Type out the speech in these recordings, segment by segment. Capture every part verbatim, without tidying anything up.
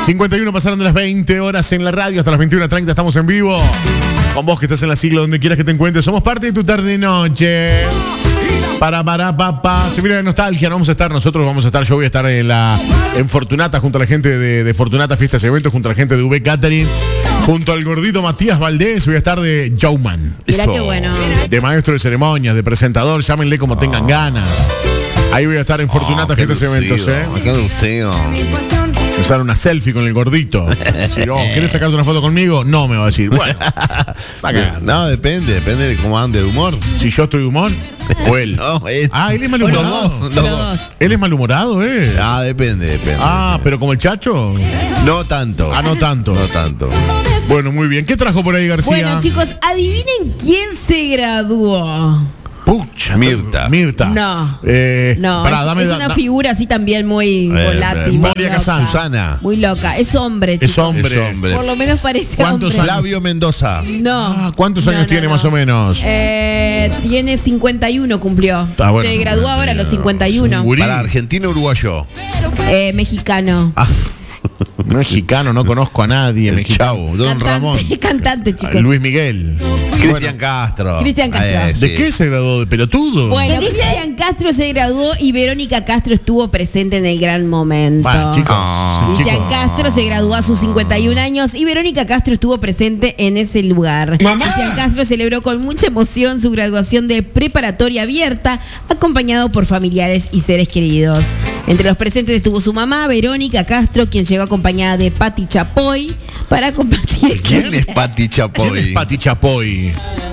cincuenta y uno pasaron de las veinte horas en la radio, hasta las veintiuna treinta estamos en vivo. Con vos que estás en la sigla donde quieras que te encuentres. Somos parte de tu tarde y noche. Para, para, papá. Si viene de nostalgia, no vamos a estar nosotros, vamos a estar, yo voy a estar en la en Fortunata, junto a la gente de, de Fortunata Fiestas y Eventos, junto a la gente de V Catering, junto al gordito Matías Valdés, voy a estar de Showman. Mirá qué bueno. De maestro de ceremonias, de presentador, llámenle como tengan ganas. Ahí voy a estar en Fortunata Oh, Fiestas y Eventos, ¿eh? Qué lucido. Usar una selfie con el gordito. Si no, ¿querés sacarte una foto conmigo? No, me va a decir. Bueno, No, depende, depende de cómo ande de humor. si yo estoy de humor o él. No, él. Ah, él es Los malhumorado. dos, los Los dos. dos. Él es malhumorado, ¿eh? Ah, depende, depende. Ah, pero como el Chacho. No tanto. Ah, no tanto. No tanto. Bueno, muy bien. ¿Qué trajo por ahí García? Bueno, chicos, adivinen quién se graduó. Pucha, Mirta. Mirta. No. Eh, No, pará, es, dame, es da- una da- figura así también muy Eh, volátil. eh, muy Moria loca. Kazan, Susana. Muy loca. Es hombre, Es chicos. hombre. Es hombre. Por lo menos parece ¿Cuántos hombre. Flavio Mendoza. No. Ah, ¿cuántos No, años no, tiene no. más o menos? Eh, tiene cincuenta y uno, cumplió. Ah, bueno, se no, graduó no, ahora a los no, cincuenta y es un uno. gurí. Para argentino uruguayo. Eh, mexicano. Ah, Mexicano, no conozco a nadie. el mexicano. chavo. Don Ramón. Cantante, cantante, chicos. Luis Miguel. Cristian Castro. Cristian Castro. Eh, ¿De sí. qué se graduó? ¿De pelotudo? Bueno, Cristian Castro se graduó y Verónica Castro estuvo presente en el gran momento. Bueno, chicos. Ah. sí, Cristian chicos. Castro se graduó a sus cincuenta y un años y Verónica Castro estuvo presente en ese lugar. Cristian Castro celebró con mucha emoción su graduación de preparatoria abierta, acompañado por familiares y seres queridos. Entre los presentes estuvo su mamá, Verónica Castro, quien llegó acompañada de Patti Chapoy para compartir. ¿Quién es Patti ¿Quién es Chapoy? Pati Chapoy?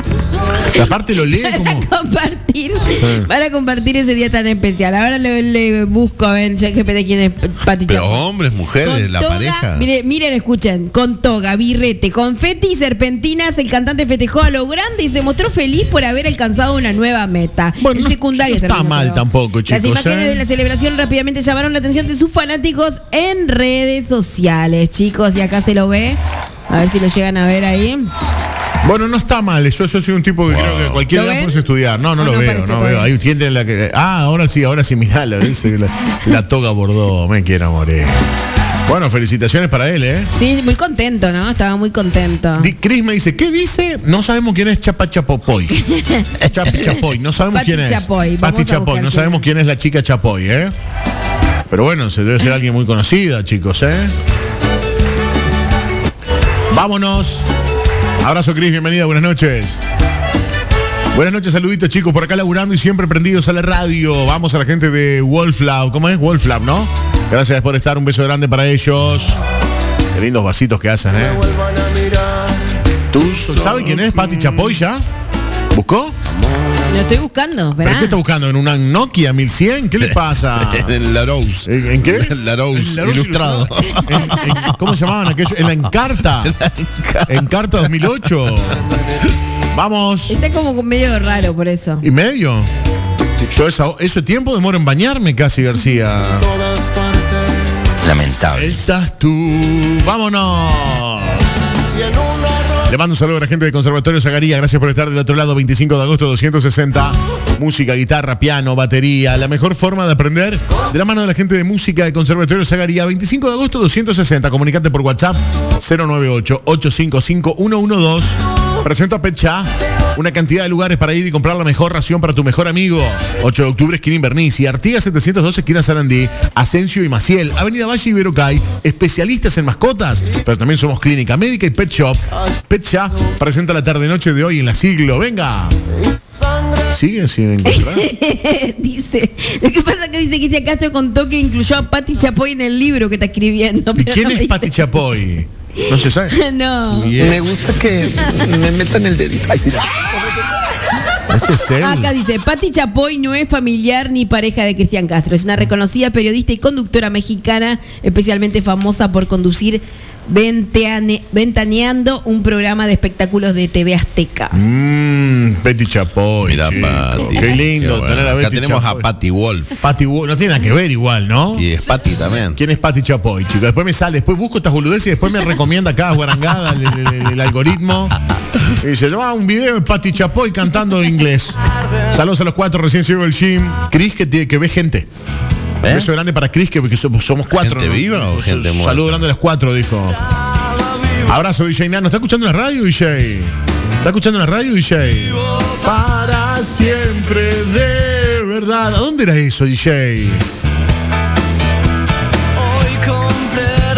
Aparte lo lee como... Para compartir, para compartir ese día tan especial. Ahora le, le busco a ver en ChatGPT quién es Patti Pero Chapoy. hombres, mujeres, Con la toga, pareja. Mire, miren, escuchen, con toga, birrete, confeti y serpentinas, el cantante festejó a lo grande y se mostró feliz por haber alcanzado una nueva meta. Bueno, el no- secundario no está terminó, mal pero tampoco, Las chicos, imágenes ¿eh? de la celebración rápidamente llamaron la atención de sus fanáticos en redes sociales, chicos, y acá se lo ve. A ver si lo llegan a ver ahí. Bueno, no está mal. Yo, yo soy un tipo que creo que a cualquier ¿Lo edad ven? puedes estudiar. No, no ¿O lo no veo, pareció no todavía? veo. Hay un tiende en la que. Ah, ahora sí, ahora sí, mirá, la, la, la toga bordó. Me quiero morir. Bueno, felicitaciones para él, ¿eh? Sí, muy contento, ¿no? Estaba muy contento. Di- Chris me dice, ¿qué dice? No sabemos quién es Chapa Chapopoy. Chapi Chapoy, no sabemos Pati quién es. Chapoy, vamos Pati a Chapoy, buscar no quién sabemos es. quién es la chica Chapoy, ¿eh? Pero bueno, se debe ser alguien muy conocida, chicos, ¿eh? Vámonos. Abrazo, Cris, bienvenida, buenas noches. Buenas noches, saluditos, chicos, por acá laburando y siempre prendidos a la radio. Vamos a la gente de Wolflab, ¿cómo es? Wolflab, ¿no? Gracias por estar, un beso grande para ellos. Qué lindos vasitos que hacen, ¿eh? ¿Tú sabes quién es Pati Chapoy ya? ¿Buscó? Lo estoy buscando, ¿Pero ¿verdad? qué está buscando? ¿En una Nokia mil cien? ¿Qué le pasa? En la Rose. ¿En, en qué? En la Rose, En la Rose ilustrado. En- en- ¿Cómo se llamaban aquellos? En la Encarta. Encarta dos mil ocho. Vamos. Está como medio raro por eso. ¿Y medio? Yo esa- ese tiempo demoro en bañarme casi, García. Lamentable. Estás tú. Vámonos. Le mando un saludo a la gente del Conservatorio Zagaría. Gracias por estar del otro lado. veinticinco de agosto, doscientos sesenta. Música, guitarra, piano, batería. La mejor forma de aprender de la mano de la gente de música del Conservatorio Zagaría. veinticinco de agosto, doscientos sesenta. Comunicate por WhatsApp cero nueve ocho, ocho cinco cinco, uno uno dos. Presento a Petcha. Una cantidad de lugares para ir y comprar la mejor ración para tu mejor amigo. ocho de octubre, esquina Invernici. Artigas setecientos doce, esquina Sarandí. Asensio y Maciel. Avenida Valle y Verocay. Especialistas en mascotas. Pero también somos clínica médica y pet shop. Petcha presenta la tarde-noche de hoy en la Siglo. ¡Venga! ¿Sigue sin encontrar? Dice, lo que pasa es que dice Cristian Castro contó que incluyó a Patti Chapoy en el libro que está escribiendo. ¿Y pero quién no es dice- Pati Chapoy? No se sabe. No. Me gusta que me metan el dedito. Ay, sí. Ese es él. Acá dice, Patti Chapoy no es familiar ni pareja de Cristian Castro. Es una reconocida periodista y conductora mexicana, especialmente famosa por conducir Venteane- Ventaneando, un programa de espectáculos de T V Azteca. Mmm, Betty Chapoy. Mira, chico. Pati. Qué lindo Qué bueno. tener a Acá Betty tenemos Chapoy. a Patty Wolf. Patty Wolf. No tiene nada que ver igual, ¿no? Y es Patty también. ¿Quién es Pati Chapoy, chicos? Después me sale, después busco estas boludeces y después me recomienda cada guarangada el, el- el- el algoritmo. Y dice, no, un video de Pati Chapoy cantando inglés. Saludos a los cuatro, recién llegó el gym. Chris, que, tiene- que ve gente. Un beso grande para Cris, que, que somos, somos cuatro. ¿Gente ¿no? viva o gente muerta? Saludo grande a las cuatro, dijo. Abrazo, D J Nano. ¿Está escuchando la radio, D J? ¿Está escuchando la radio, D J? Para siempre, de verdad. ¿A dónde era eso, D J? Hoy compré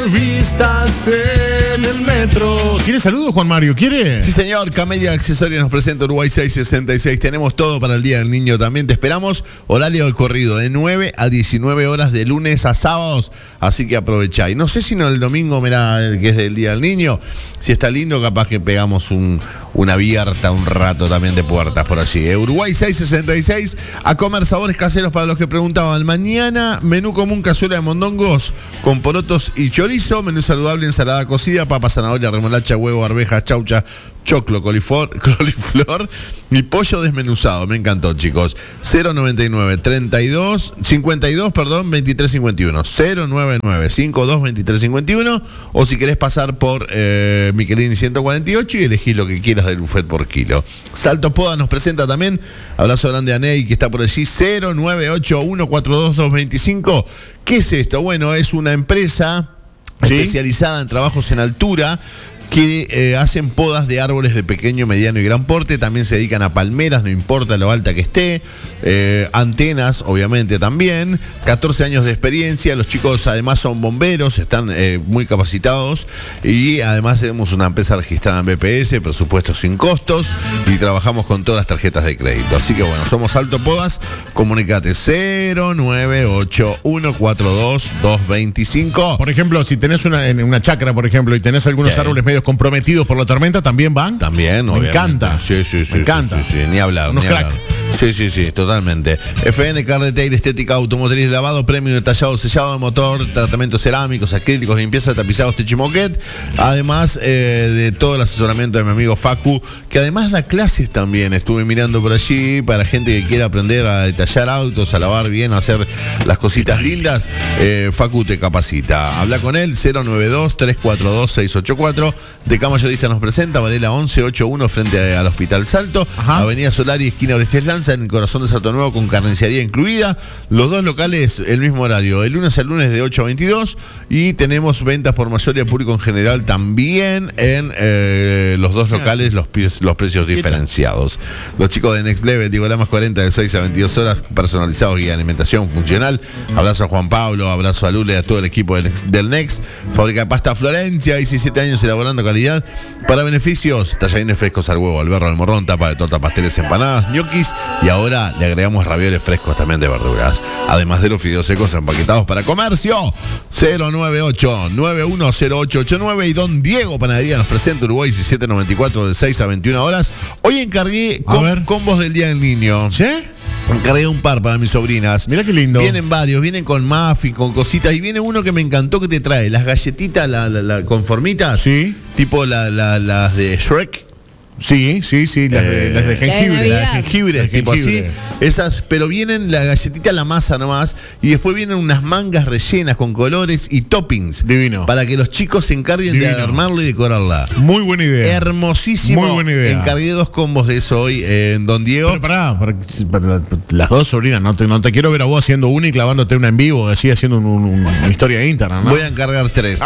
revistas en el metro. ¿Quiere saludos, Juan Mario? ¿Quiere? Sí, señor. Camelia Accesorios nos presenta Uruguay seiscientos sesenta y seis. Tenemos todo para el Día del Niño también. Te esperamos. Horario del corrido de nueve a diecinueve horas de lunes a sábados. Así que aprovechá. Y no sé si no el domingo, mirá, que es del Día del Niño. Si está lindo, capaz que pegamos un, una abierta un rato también de puertas por allí. ¿eh? Uruguay seiscientos sesenta y seis. A comer sabores caseros para los que preguntaban. Mañana, menú común, cazuela de mondongos con porotos y chorizo. Menú saludable, ensalada cocida, papa, zanahoria, remolacha, huevo, arvejas, chaucha, choclo, coliflor, coliflor y pollo desmenuzado. Me encantó, chicos. cero noventa y nueve, treinta y dos, cincuenta y dos, perdón, veintitrés cincuenta y uno. cero noventa y nueve, cincuenta y dos, veintitrés cincuenta y uno. O si querés pasar por eh, Michelini ciento cuarenta y ocho y elegís lo que quieras del buffet por kilo. Salto Poda nos presenta también. Abrazo grande a Ney, que está por allí. cero nueve ocho uno cuatro dos dos dos cinco. ¿Qué es esto? Bueno, es una empresa ¿Sí? especializada en trabajos en altura, que eh, hacen podas de árboles de pequeño, mediano y gran porte. También se dedican a palmeras, no importa lo alta que esté. Eh, antenas, obviamente, también. catorce años de experiencia. Los chicos además son bomberos, están eh, muy capacitados. Y además tenemos una empresa registrada en B P S, presupuesto sin costos. Y trabajamos con todas las tarjetas de crédito. Así que bueno, somos Alto Podas. Comunicate cero nueve ocho uno cuatro dos dos dos cinco. Por ejemplo, si tenés una, en una chacra, por ejemplo, y tenés algunos sí. árboles medios comprometidos por la tormenta, ¿también van? También, Me obviamente. encanta. Sí, sí, sí. Me encanta. Sí, sí, sí. Ni hablar, Unos ni crack. hablar. Sí, sí, sí, totalmente. F N Car Detail, estética automotriz, lavado, premio detallado, sellado de motor, tratamientos cerámicos, acrílicos, limpieza de tapizados, techo y moquet. Además eh, de todo el asesoramiento de mi amigo Facu, que además da clases también. Estuve mirando por allí para gente que quiera aprender a detallar autos, a lavar bien, a hacer las cositas lindas. Eh, Facu te capacita. Habla con él, cero nueve dos, tres cuatro dos, seis ocho cuatro. De Mayorista nos presenta, Varela once ochenta y uno frente al Hospital Salto. Ajá. Avenida Solari, esquina Orestes Lanza, en el corazón de Salto Nuevo, con carnicería incluida. Los dos locales, el mismo horario, el lunes al lunes de ocho a veintidós. Y tenemos ventas por mayoría y público en general también en eh, los dos locales, los, los precios diferenciados. Los chicos de Next Level, digo, la más cuarenta de seis a veintidós horas, personalizados y alimentación funcional. Abrazo a Juan Pablo, abrazo a Lule, a todo el equipo del Next. Del Next. Fábrica de pasta Florencia, diecisiete años elaborando calidad. Para beneficios, tallarines frescos al huevo, al berro, al morrón, tapa de torta, pasteles, empanadas, ñoquis, y ahora le agregamos ravioles frescos también de verduras. Además de los fideos secos empaquetados para comercio. cero nueve ocho, nueve uno cero ocho ocho nueve. Y Don Diego Panadería nos presenta Uruguay diecisiete noventa y cuatro, de seis a veintiuna horas. Hoy encargué com- combos del Día del Niño. ¿Sí? Encargué un par para mis sobrinas. Mira qué lindo. Vienen varios, vienen con muffin, con cositas. Y viene uno que me encantó, que te trae las galletitas, las la, la, con formitas. Sí. Tipo las la, la de Shrek. Sí, sí, sí, las, de, Eh, las de jengibre. Las de jengibre, de tipo jengibre. así. Esas, pero vienen la galletita, la masa nomás. Y después vienen unas mangas rellenas con colores y toppings. Divino. Para que los chicos se encarguen Divino. de armarla y decorarla. Muy buena idea. Hermosísimo. Muy buena idea. Encargué dos combos de eso hoy en Don Diego. Pero pará, para, para las dos sobrinas, no te, no te quiero ver a vos haciendo una y clavándote una en vivo, así haciendo un, un, una historia de Instagram, ¿no? Voy a encargar tres.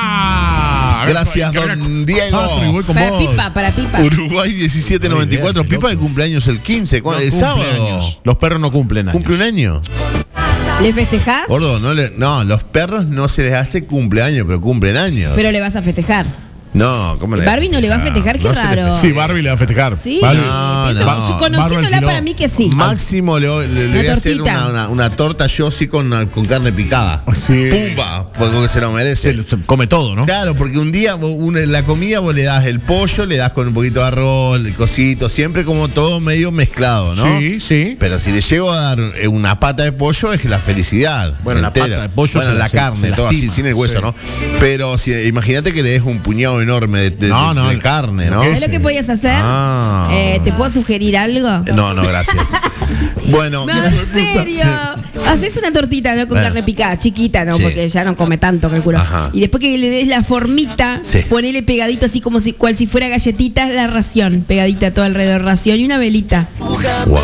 ¡Ah! Gracias, Don Diego. Ah, voy con Para vos. pipa, para pipa. Uruguay diecisiete noventa y cuatro. Ay, bien, Pipa de loco. cumpleaños el quince. No el cumple sábado. años. Los perros no cumplen años. ¿Cumple un año? ¿Le festejás? Gordo, no, le, no, los perros no se les hace cumpleaños, pero cumplen años. Pero le vas a festejar. No, ¿cómo le Barbie no le va a festejar, qué No se le raro. festeja. Sí, Barbie le va a festejar. Sí, Barbie. No, eso, no. su- conociéndola Barbie para mí que sí. Máximo le, le- le Una voy a hacer tortita. una, una, una torta yo sí con, con carne picada. Sí. ¡Pumba! Porque se lo merece. Se, se come todo, ¿no? Claro, porque un día vos, una- la comida vos le das el pollo, le das con un poquito de arroz, el cosito, siempre como todo medio mezclado, ¿no? Sí, sí. Pero si le llego a dar eh, una pata de pollo es la felicidad. Bueno, la entera. pata de pollo bueno, se- la se- carne, se todo así, lastima, sin el hueso, sí. ¿no? Pero si imagínate que le des un puñado enorme de, de- No, de- no, de carne, ¿no? ¿qué ¿Sabes lo que podías hacer? Ah. Eh, ¿Te puedo sugerir algo? No, no, gracias. Bueno, No, en serio. Haces una tortita, ¿no? Con Bueno. carne picada, chiquita, ¿no? Sí. Porque ya no come tanto, calculo. Ajá. Y después que le des la formita, Sí. ponele pegadito así como si, cual si fuera galletitas, la ración. Pegadita todo alrededor, ración y una velita. wow.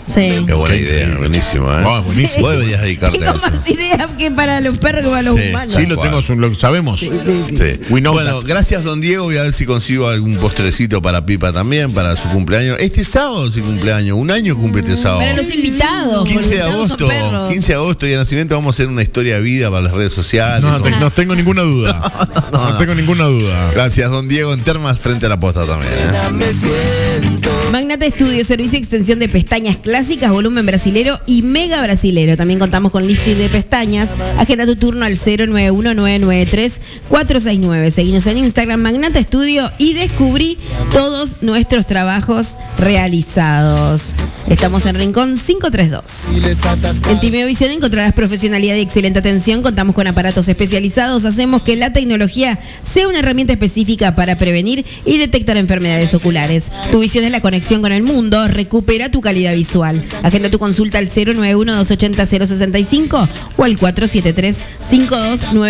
Sí. Qué buena Qué idea, increíble. buenísimo, ¿eh? Ah, buenísimo. Vos deberías dedicarte a Tengo eso. más ideas que para los perros que para los Sí, humanos. Sí, lo tengo, lo sabemos. Sí. We know Bueno, that. gracias, don Diego. Voy a ver si consigo algún postrecito para Pipa también, para su cumpleaños. Este sábado es su cumpleaños. Un año cumple este sábado. Para los invitados. porque quince de los invitados son agosto. perros. quince de agosto, día de nacimiento, vamos a hacer una historia de vida para las redes sociales. No, te- todo. no tengo ninguna duda. No tengo ninguna duda. Gracias, don Diego, en Termas, frente a la posta también. ¿eh? Magnata Estudio, servicio y extensión de pestañas clásicas, volumen brasilero y mega brasilero. También contamos con lifting de pestañas. Agenda tu turno al cero nueve uno nueve nueve tres cuatro seis nueve. Seguinos en Instagram, Magnata Estudio, y descubrí todos nuestros trabajos realizados. Estamos en Rincón quinientos treinta y dos. En Timeo Visión encontrarás profesionalidad y excelente atención. Contamos con aparatos especializados. Hacemos que la tecnología sea una herramienta específica para prevenir y detectar enfermedades oculares. Tu visión es la conexión con el mundo. Recupera tu calidad visual. Agenda tu consulta al cero nueve uno dos ochenta cero sesenta y cinco o al cuatro siete tres cinco dos nueve.